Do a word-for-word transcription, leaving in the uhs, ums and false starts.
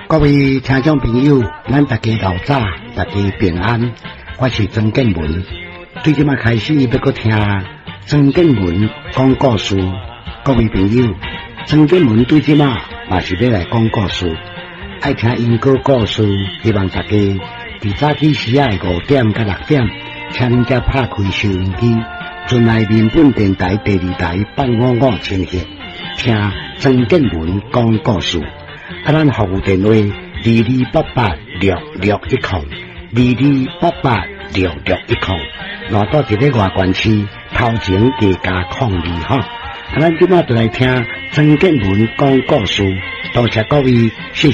各位听众朋友，咱大家老早，大家平安。我是曾建文，最即马开始要搁听曾建文讲故事。各位朋友，曾建文对即马嘛是要来讲故事，爱听英歌故事，希望大家伫早起时啊五点到六点，请恁遮拍开收音机，转来民本电台第二台八五五千赫，听曾建文讲故事。啊，咱服务电话二二八八六六一空，二二八八六六一空。若到一个外县市，头前加加空二哈。啊，咱今仔就来听曾建文讲故事，多谢各位，谢谢。